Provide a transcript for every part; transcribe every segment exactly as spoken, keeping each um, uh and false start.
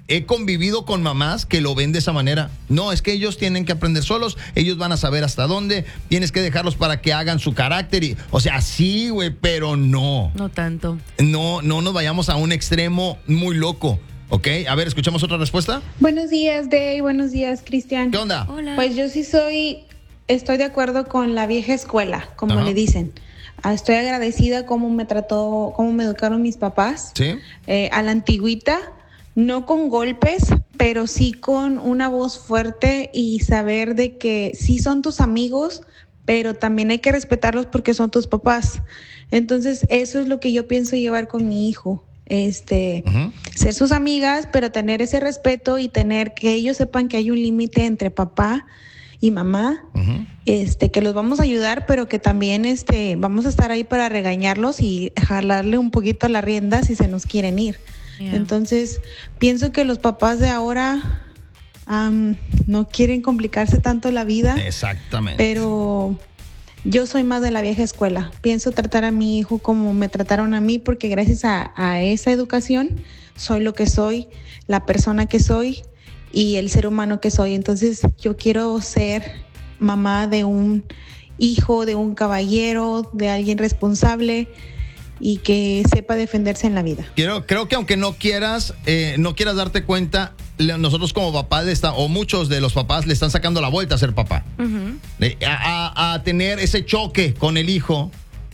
he convivido con mamás que lo ven de esa manera. No, es que ellos tienen que aprender solos, ellos van a saber hasta dónde, tienes que dejarlos para que hagan su carácter. Y, o sea, sí, güey, pero no. No tanto. No, no nos vayamos a un extremo muy loco, ¿ok? A ver, ¿escuchamos otra respuesta? Buenos días, Day. Buenos días, Cristian. ¿Qué onda? Hola. Pues yo sí soy, estoy de acuerdo con la vieja escuela, como Ajá. le dicen. Ah, Estoy agradecida cómo me trató, cómo me educaron mis papás. Sí. Eh, a la antigüita, no con golpes, pero sí con una voz fuerte y saber de que sí son tus amigos, pero también hay que respetarlos porque son tus papás. Entonces, eso es lo que yo pienso llevar con mi hijo. Este, Ujú. ser sus amigas, pero tener ese respeto y tener que ellos sepan que hay un límite entre papá y mamá. Ujú. Este, que los vamos a ayudar, pero que también este, vamos a estar ahí para regañarlos y jalarle un poquito la rienda si se nos quieren ir. Yeah. Entonces, pienso que los papás de ahora um, no quieren complicarse tanto la vida, Exactamente. pero yo soy más de la vieja escuela. Pienso tratar a mi hijo como me trataron a mí, porque gracias a, a esa educación soy lo que soy, la persona que soy y el ser humano que soy. Entonces, yo quiero ser mamá de un hijo, de un caballero, de alguien responsable y que sepa defenderse en la vida. Quiero, creo que aunque no quieras, eh, no quieras darte cuenta, le- nosotros como papás le está- o muchos de los papás le están sacando la vuelta a ser papá. Ujú. Eh, a, a- a tener ese choque con el hijo.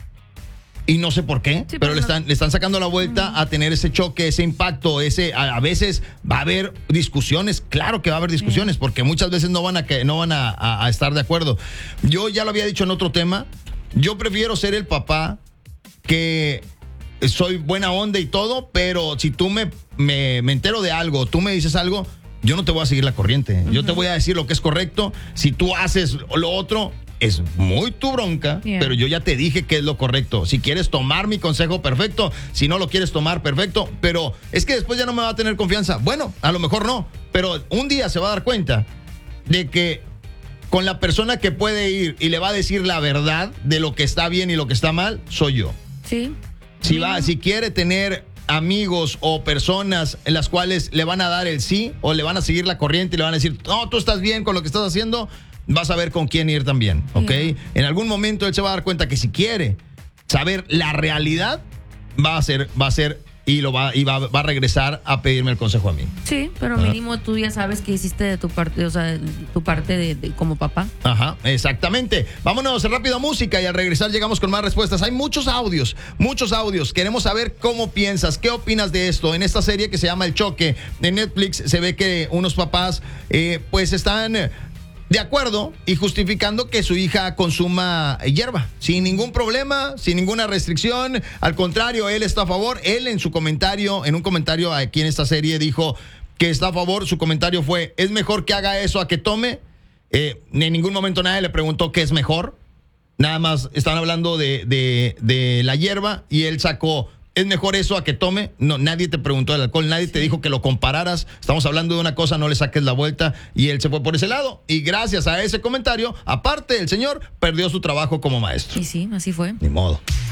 Y no sé por qué, Sí, pero pero le no- están, le están sacando la vuelta a tener ese choque, ese impacto, ese a, a veces va a haber discusiones, claro que va a haber discusiones, porque muchas veces no van a que no van a, a- a estar de acuerdo. Yo ya lo había dicho en otro tema, yo prefiero ser el papá que soy buena onda y todo, pero si tú me, me, me entero de algo, tú me dices algo, yo no te voy a seguir la corriente. Yo te voy a decir lo que es correcto. Si tú haces lo otro, es muy tu bronca, Yeah. pero yo ya te dije que es lo correcto. Si quieres tomar mi consejo, perfecto. Si no lo quieres tomar, perfecto. Pero es que después ya no me va a tener confianza. Bueno, a lo mejor no, pero un día se va a dar cuenta de que con la persona que puede ir y le va a decir la verdad de lo que está bien y lo que está mal, soy yo. Sí. Si va, si quiere tener amigos o personas en las cuales le van a dar el sí o le van a seguir la corriente y le van a decir, no, tú estás bien con lo que estás haciendo, vas a ver con quién ir también, ¿ok? Yeah. En algún momento él se va a dar cuenta que si quiere saber la realidad, va a ser, va a ser y lo va y va, va a regresar a pedirme el consejo a mí. Sí, pero Ajá. mínimo tú ya sabes que hiciste de tu parte, o sea, tu parte de, de- como papá. Ajá, exactamente. Vámonos rápido a música y al regresar llegamos con más respuestas. Hay muchos audios, muchos audios. Queremos saber cómo piensas, qué opinas de esto. En esta serie que se llama El Choque de Netflix se ve que unos papás eh, pues están eh, de acuerdo y justificando que su hija consuma hierba sin ningún problema, sin ninguna restricción. Al contrario, él está a favor. Él en su comentario, en un comentario aquí en esta serie dijo que está a favor. Su comentario fue, es mejor que haga eso a que tome. Eh, en ningún momento nadie le preguntó qué es mejor. Nada más están hablando de, de, de la hierba y él sacó, ¿es mejor eso a que tome? No, nadie te preguntó del alcohol, nadie te dijo que lo compararas. Estamos hablando de una cosa, no le saques la vuelta. Y él se fue por ese lado. Y gracias a ese comentario, aparte el señor perdió su trabajo como maestro. Y sí, así fue. Ni modo.